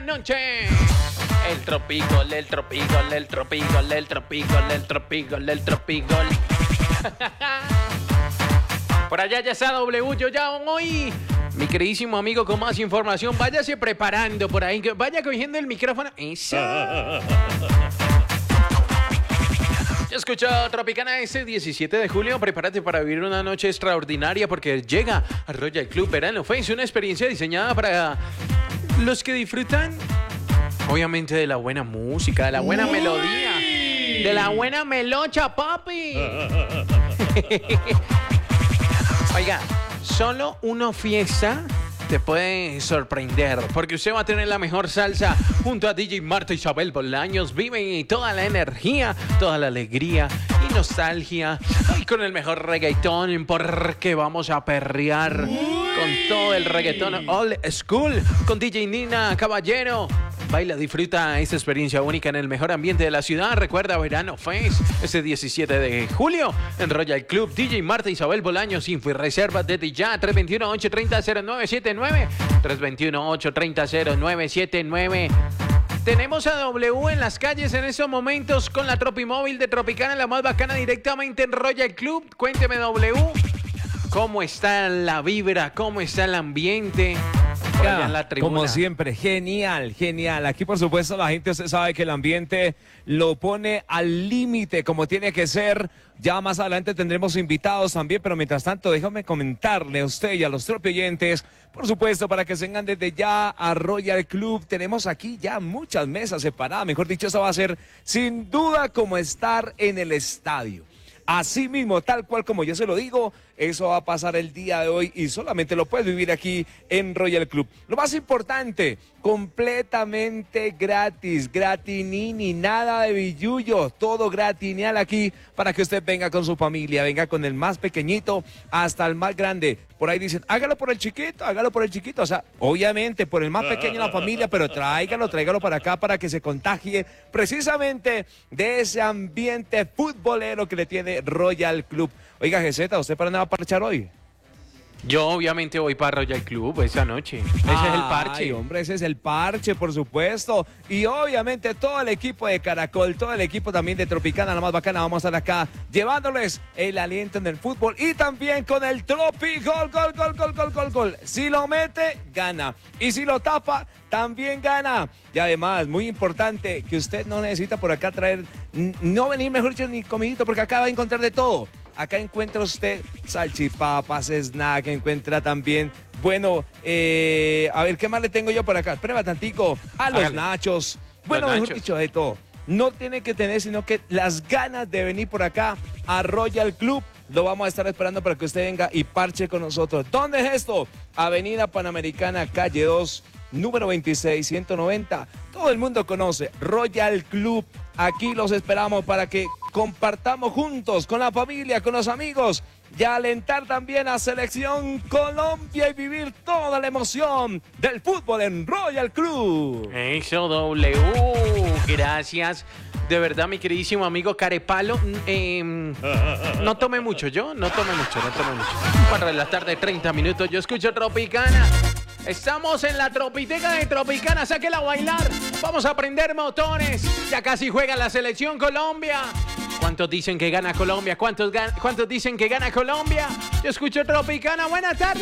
Noche. El tropigol, el tropigol, el tropigol, el tropigol, el tropigol, el tropigol. Por allá ya está W, yo ya hoy. Mi queridísimo amigo con más información, váyase preparando por ahí, vaya cogiendo el micrófono. Eso. Yo escucho Tropicana ese 17 de julio. Prepárate para vivir una noche extraordinaria porque llega a Royal Club Verano Face, una experiencia diseñada para los que disfrutan, obviamente, de la buena música, de la buena melodía, de la buena melocha, papi. Oiga, solo una fiesta te puede sorprender, porque usted va a tener la mejor salsa junto a DJ Marta Isabel Bolaños. Vive toda la energía, toda la alegría y nostalgia. Y con el mejor reggaetón, porque vamos a perrear con todo el reggaetón old school, con DJ Nina Caballero. Baila, disfruta esta experiencia única en el mejor ambiente de la ciudad. Recuerda Verano Face, este 17 de julio en Royal Club. DJ Marta Isabel Bolaños, info y reserva desde ya. 321-830-0979. 321-830-0979. Tenemos a W en las calles en estos momentos con la Tropimóvil de Tropicana, la más bacana, directamente en Royal Club. Cuénteme, W, ¿cómo está la vibra? ¿Cómo está el ambiente? Ya, en la como siempre, genial, genial. Aquí, por supuesto, la gente, usted sabe que el ambiente lo pone al límite, como tiene que ser. Ya más adelante tendremos invitados también, pero mientras tanto, déjame comentarle a usted y a los tropioyentes, por supuesto, para que se vengan desde ya a Royal Club. Tenemos aquí ya muchas mesas separadas. Mejor dicho, eso va a ser sin duda como estar en el estadio. Así mismo, tal cual como yo se lo digo, eso va a pasar el día de hoy y solamente lo puedes vivir aquí en Royal Club. Lo más importante, completamente gratis, gratinini, nada de billullo, todo gratinial aquí para que usted venga con su familia, venga con el más pequeñito hasta el más grande. Por ahí dicen, hágalo por el chiquito, o sea, obviamente por el más pequeño de la familia, pero tráigalo para acá para que se contagie precisamente de ese ambiente futbolero que le tiene Royal Club. Oiga, GZ, ¿usted para dónde va a parchar hoy? Yo obviamente voy para Royal Club esa noche. Ese es el parche. Ay, hombre, ese es el parche, por supuesto. Y obviamente todo el equipo de Caracol, todo el equipo también de Tropicana, la más bacana, vamos a estar acá llevándoles el aliento en el fútbol y también con el Tropi gol. Si lo mete, gana. Y si lo tapa, también gana. Y además, muy importante, que usted no necesita por acá traer, no venir, mejor dicho, ni comidito, porque acá va a encontrar de todo. Acá encuentra usted salchipapas, snack, encuentra también, bueno, a ver, ¿qué más le tengo yo por acá? Prueba tantico, a los nachos, bueno, mejor dicho, de todo. No tiene que tener, sino que las ganas de venir por acá a Royal Club. Lo vamos a estar esperando para que usted venga y parche con nosotros. ¿Dónde es esto? Avenida Panamericana, calle 2, número 26, 190. Todo el mundo conoce Royal Club. Aquí los esperamos para que compartamos juntos con la familia, con los amigos y alentar también a Selección Colombia y vivir toda la emoción del fútbol en Royal Club. Eso, W. Gracias. De verdad, mi queridísimo amigo Carepalo. No tome mucho, no tome mucho. Para las tardes, 30 minutos, yo escucho Tropicana. Estamos en la Tropiteca de Tropicana, sáquela a bailar. Vamos a prender motores. Ya casi juega la Selección Colombia. ¿Cuántos dicen que gana Colombia? ¿Cuántos dicen que gana Colombia? Yo escucho Tropicana. Buenas tardes.